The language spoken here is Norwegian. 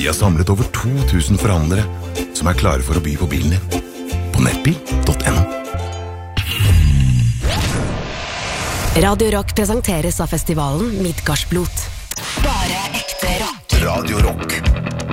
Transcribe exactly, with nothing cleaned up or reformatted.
Vi har samlet over to tusen forhandlere som er klare for å by på bilen din. På nettbil punktum no. Radio Rock presenteres av festivalen Midgardsblot. Bare ekte rock. Radio Rock.